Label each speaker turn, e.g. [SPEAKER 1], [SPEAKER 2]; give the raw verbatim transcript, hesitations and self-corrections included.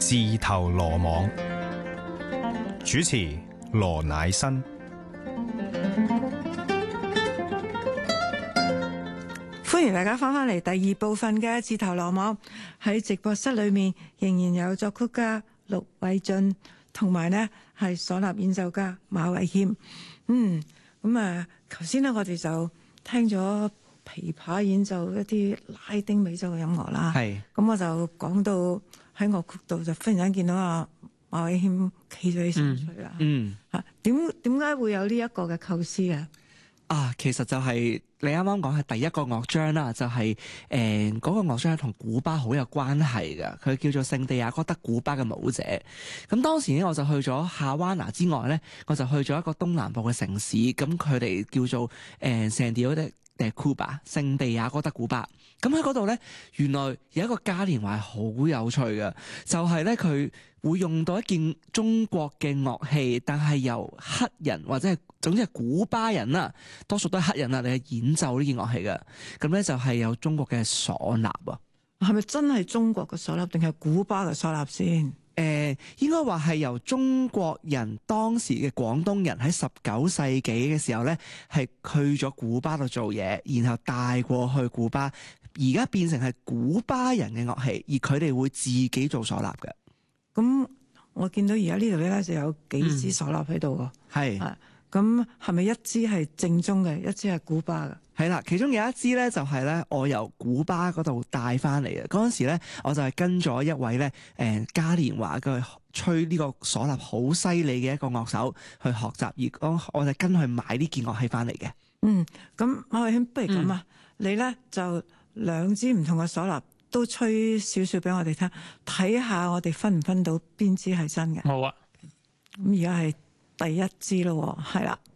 [SPEAKER 1] 自投羅網，主持羅乃新。
[SPEAKER 2] 歡迎大家翻返嚟第二部分嘅自投羅網。喺直播室裏面仍然有作曲家陸偉俊，同埋呢係嗩吶演奏家馬偉謙。嗯，咁啊，頭先呢，我哋就聽咗琵琶演奏一啲拉丁美洲嘅音樂啦。係，咁我就講到喺樂曲度就忽然間見到阿馬偉謙企咗起身吹啦。嗯，嚇點點解會有呢一個嘅構思嘅？
[SPEAKER 3] 啊，其實就係你啱啱講係第一個樂章啦，就係誒嗰個樂章係同古巴好有關係嘅，佢叫做聖地亞哥德古巴嘅舞者。咁當時咧我就去咗夏灣拿之外咧，我就去咗一個東南部嘅城市，咁佢哋叫做誒聖地亞哥德古巴，聖地亞哥德古巴。咁喺嗰度咧，原來有一個嘉年華係好有趣嘅，就係咧佢會用到一件中國嘅樂器，但係由黑人或者係總之係古巴人啦，多數都係黑人啦嚟去演奏呢件樂器嘅。咁咧就係有中國嘅嗩吶啊，
[SPEAKER 2] 係咪真係中國嘅嗩吶定係古巴嘅嗩吶先？
[SPEAKER 3] 誒、呃、應該話係由中國人當時嘅廣東人喺十九世紀嘅時候咧，係去咗古巴度做嘢，然後帶過去古巴，而家變成係古巴人嘅樂器，而佢哋會自己做嗩吶嘅。
[SPEAKER 2] 咁我見到而家呢度咧就有幾支嗩吶喺度喎。係、嗯，咁係咪一支係正宗嘅，一支係古巴嘅？
[SPEAKER 3] 係啦，其中有一支咧就係咧我由古巴嗰度帶翻嚟嘅。嗰陣時咧我就係跟咗一位咧誒嘉年華嘅吹呢個嗩吶好犀利嘅一個樂手去學習，而我我就跟佢買呢件樂器翻嚟嘅。
[SPEAKER 2] 嗯，咁馬偉謙，不如咁啊，嗯、你咧就兩支唔同嘅嗩吶都吹少少俾我哋聽，睇下我哋分唔分到邊支係真嘅。
[SPEAKER 4] 好啊，
[SPEAKER 2] 咁而家係第一支咯，係啦。